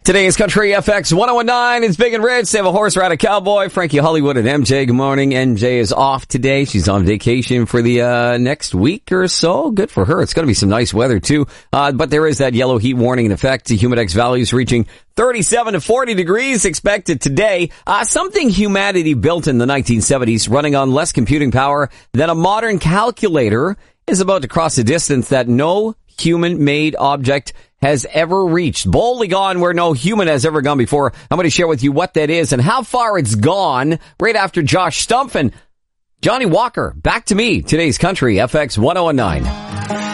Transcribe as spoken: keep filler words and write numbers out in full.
Today's Country F X one oh nine. It's Big and Rich. They have a horse ride, a cowboy. Frankie Hollywood and M J. Good morning. M J is off today. She's on vacation for the uh next week or so. Good for her. It's going to be some nice weather, too. Uh But there is that yellow heat warning in effect. The humidex values reaching thirty-seven to forty degrees expected today. Uh Something humanity built in the nineteen seventies, running on less computing power than a modern calculator, is about to cross a distance that no human-made object has ever reached. Boldly gone where no human has ever gone before. I'm going to share with you what that is and how far it's gone right after Josh Stumpf and Johnny Walker. Back to me. Today's Country F X one oh nine.